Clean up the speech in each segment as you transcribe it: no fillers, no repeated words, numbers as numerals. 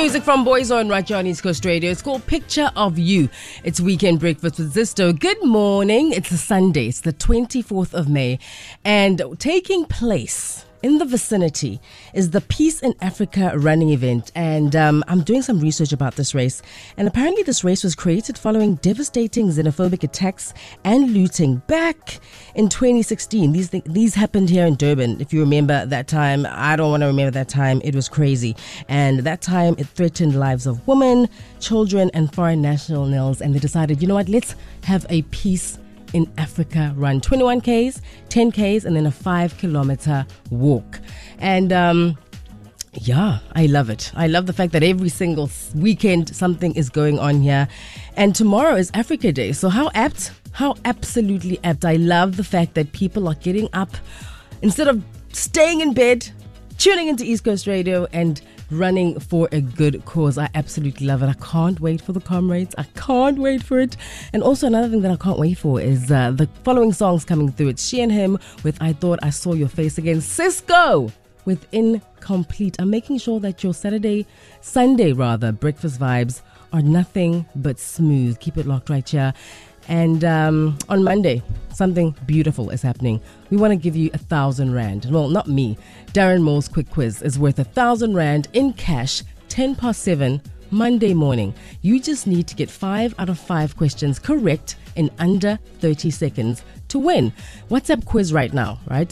Music from Boyzone right here on East Coast Radio. It's called Picture of You. It's Weekend Breakfast with Zisto. Good morning. It's a Sunday. It's the 24th of May. And taking place in the vicinity is the Peace in Africa running event. And I'm doing some research about this race. And apparently this race was created following devastating xenophobic attacks and looting back in 2016. These happened here in Durban. If you remember that time, I don't want to remember that time. It was crazy. And that time it threatened lives of women, children, and foreign nationals. And they decided, you know what, let's have a Peace in Africa run. 21 Ks, 10 Ks, and then a 5-kilometer walk. And I love it. I love the fact that every single weekend something is going on here. And tomorrow is Africa Day. So how apt? How absolutely apt. I love the fact that people are getting up instead of staying in bed, tuning into East Coast Radio and running for a good cause. I absolutely love it. I can't wait for the comrades. I can't wait for it. And also another thing that I can't wait for is the following songs coming through. It's She and Him with I Thought I Saw Your Face Again. Cisco with Incomplete. I'm making sure that your Sunday breakfast vibes are nothing but smooth. Keep it locked right here. And on Monday, something beautiful is happening. We want to give you 1,000 Rand. Well, not me. Darren Moore's quick quiz is worth 1,000 Rand in cash, 7:10 Monday morning. You just need to get 5 out of 5 questions correct in under 30 seconds to win. WhatsApp quiz right now, right?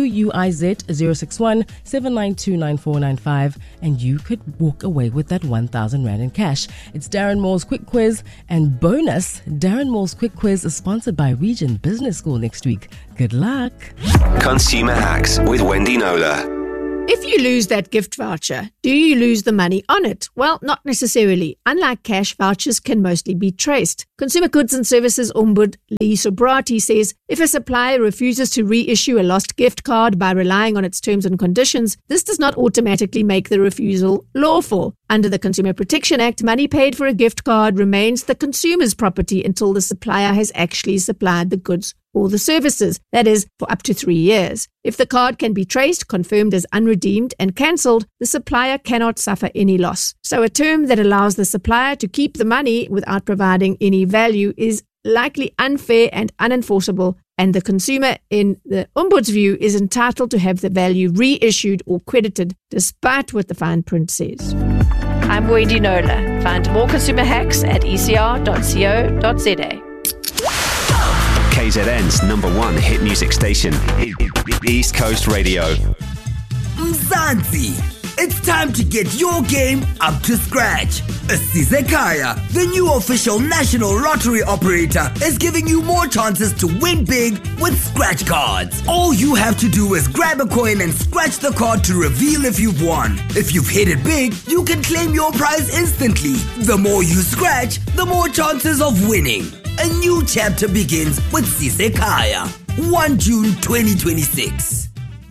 QUIZ 061 792 9495, and you could walk away with that 1,000 Rand in cash. It's Darren Moore's quick quiz, and bonus, Darren Moore's quick quiz is sponsored by Regent Business School next week. Good luck. Consumer Hacks with Wendy Knowler. If you lose that gift voucher, do you lose the money on it? Well, not necessarily. Unlike cash, vouchers can mostly be traced. Consumer Goods and Services Ombud Lee Sobrati says, if a supplier refuses to reissue a lost gift card by relying on its terms and conditions, this does not automatically make the refusal lawful. Under the Consumer Protection Act, money paid for a gift card remains the consumer's property until the supplier has actually supplied the goods or the services, that is, for up to 3 years. If the card can be traced, confirmed as unredeemed, and cancelled, the supplier cannot suffer any loss. So a term that allows the supplier to keep the money without providing any value is likely unfair and unenforceable, and the consumer, in the Ombud's view, is entitled to have the value reissued or credited, despite what the fine print says. I'm Wendy Knowler. Find more consumer hacks at ecr.co.za. KZN's #1 hit music station, East Coast Radio. Mzansi, it's time to get your game up to scratch. Sizekaya, the new official national lottery operator, is giving you more chances to win big with scratch cards. All you have to do is grab a coin and scratch the card to reveal if you've won. If you've hit it big, you can claim your prize instantly. The more you scratch, the more chances of winning. A new chapter begins with Sizekaya. 1 June 2026.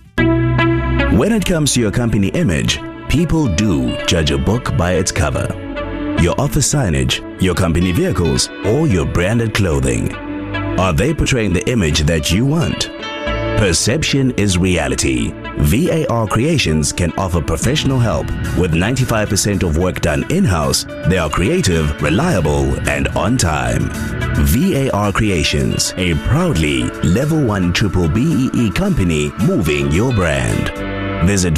When it comes to your company image, people do judge a book by its cover. Your office signage, your company vehicles, or your branded clothing. Are they portraying the image that you want? Perception is reality. VAR Creations can offer professional help. With 95% of work done in-house, they are creative, reliable, and on time. VAR Creations, a proudly Level 1 Triple BEE company moving your brand. Visit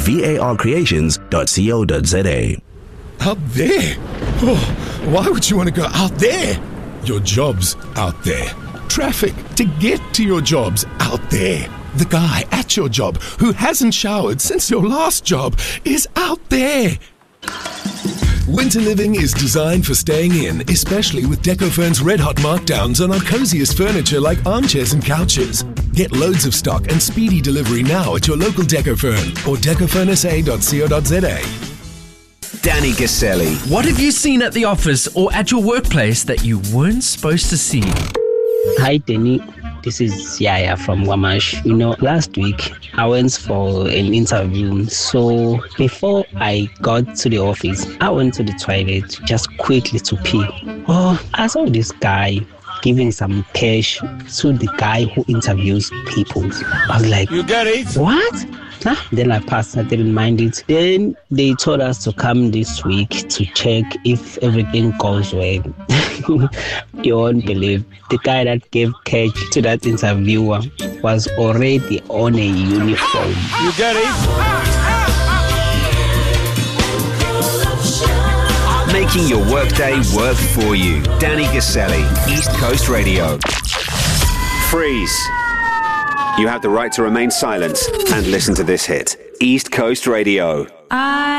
varcreations.co.za. Out there? Oh, why would you want to go out there? Your job's out there. Traffic to get to your job's out there. The guy at your job who hasn't showered since your last job is out there. Winter living is designed for staying in, especially with Decofurn's red-hot markdowns on our coziest furniture like armchairs and couches. Get loads of stock and speedy delivery now at your local Decofurn or decofurnsa.co.za. Danny Gaselli. What have you seen at the office or at your workplace that you weren't supposed to see? Hi, Danny. This is Yaya from Wamash. Last week I went for an interview. So before I got to the office, I went to the toilet just quickly to pee. Oh, I saw this guy giving some cash to the guy who interviews people. I was like, you get it? What? Then I passed. I didn't mind it. Then they told us to come this week to check if everything goes well. You won't believe. The guy that gave cash to that interviewer was already on a uniform. You get it? Making your workday work for you. Danny Gaselli, East Coast Radio. Freeze. You have the right to remain silent and listen to this hit. East Coast Radio.